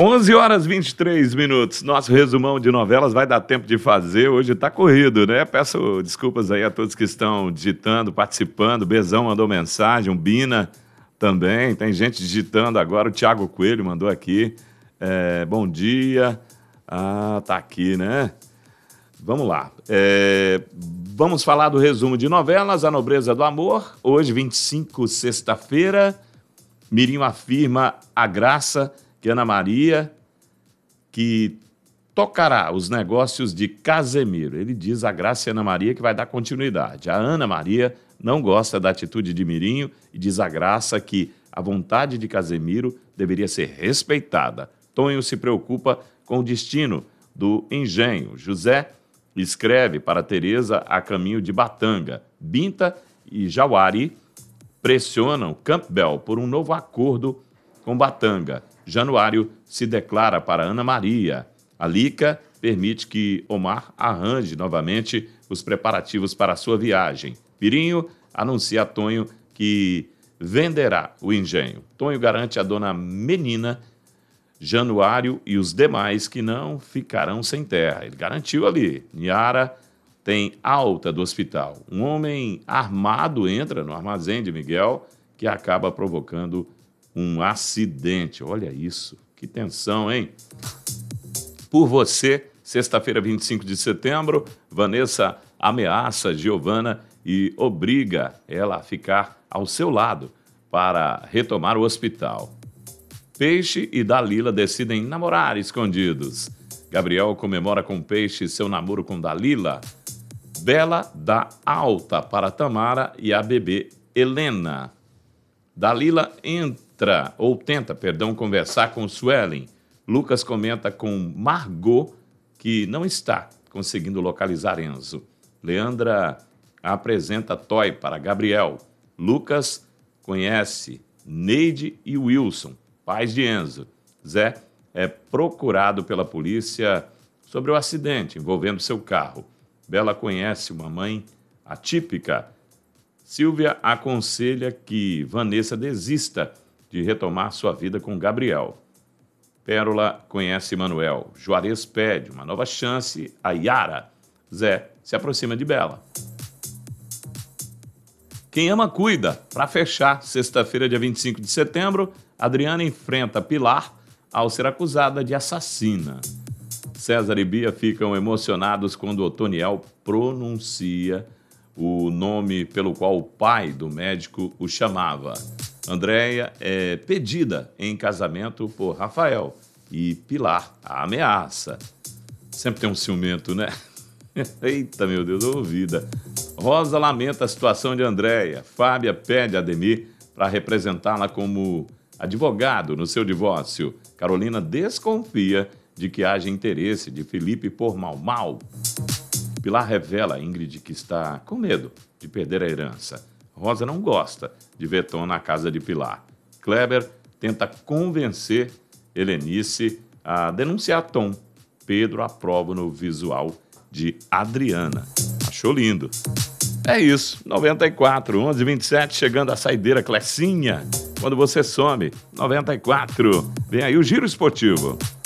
11 horas 23 minutos. Nosso resumão de novelas vai dar tempo de fazer. Hoje tá corrido, né? Peço desculpas aí a todos que estão digitando, participando. Bezão mandou mensagem, o Bina também. Tem gente digitando agora. O Thiago Coelho mandou aqui. Bom dia. Ah, tá aqui, né? Vamos lá. Vamos falar do resumo de novelas, A Nobreza do Amor. Hoje, 25, sexta-feira. Mirinho afirma a graça que Ana Maria, que tocará os negócios de Casemiro. Ele diz a Graça e Ana Maria que vai dar continuidade. A Ana Maria não gosta da atitude de Mirinho e diz a Graça que a vontade de Casemiro deveria ser respeitada. Tonho se preocupa com o destino do engenho. José escreve para Teresa a caminho de Batanga. Binta e Jauari pressionam Campbell por um novo acordo com Batanga. Januário se declara para Ana Maria. A Lica permite que Omar arranje novamente os preparativos para a sua viagem. Mirinho anuncia a Tonho que venderá o engenho. Tonho garante a dona Menina, Januário e os demais que não ficarão sem terra. Ele garantiu ali. Niara tem alta do hospital. Um homem armado entra no armazém de Miguel, que acaba provocando um acidente. Olha isso, que tensão, hein? Por Você, sexta-feira, 25 de setembro, Vanessa ameaça Giovana e obriga ela a ficar ao seu lado para retomar o hospital. Peixe e Dalila decidem namorar escondidos. Gabriel comemora com Peixe seu namoro com Dalila. Bela dá alta para Tamara e a bebê Helena. Dalila tenta conversar com Suelen. Lucas comenta com Margot que não está conseguindo localizar Enzo. Leandra apresenta Toy para Gabriel. Lucas conhece Neide e Wilson, pais de Enzo. Zé é procurado pela polícia sobre o acidente envolvendo seu carro. Bela conhece uma mãe atípica. Silvia aconselha que Vanessa desista de retomar sua vida com Gabriel. Pérola conhece Manuel. Juarez pede uma nova chance a Yara. Zé se aproxima de Bela. Quem ama, cuida. Para fechar, sexta-feira, dia 25 de setembro, Adriana enfrenta Pilar ao ser acusada de assassina. César e Bia ficam emocionados quando Otoniel pronuncia o nome pelo qual o pai do médico o chamava. Andréia é pedida em casamento por Rafael e Pilar a ameaça. Sempre tem um ciumento, né? Eita, meu Deus, ouvida. Rosa lamenta a situação de Andréia. Fábia pede a Ademir para representá-la como advogado no seu divórcio. Carolina desconfia de que haja interesse de Felipe por Mau. Pilar revela a Ingrid que está com medo de perder a herança. Rosa não gosta de ver Tom na casa de Pilar. Kleber tenta convencer Helenice a denunciar Tom. Pedro aprova no visual de Adriana. Achou lindo. É isso, 94, 11h27, chegando a saideira Clecinha. Quando você some, 94. Vem aí o Giro Esportivo.